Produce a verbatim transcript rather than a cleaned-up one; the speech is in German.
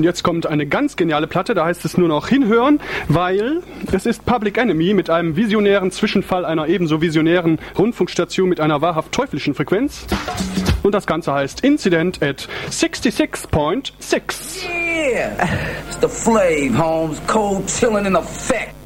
Und jetzt kommt eine ganz geniale Platte, da heißt es nur noch hinhören, weil es ist Public Enemy mit einem visionären Zwischenfall einer ebenso visionären Rundfunkstation mit einer wahrhaft teuflischen Frequenz. Und das Ganze heißt Incident at sixty-six point six. Yeah! It's the Flav, Holmes. Cold chillin' in effect.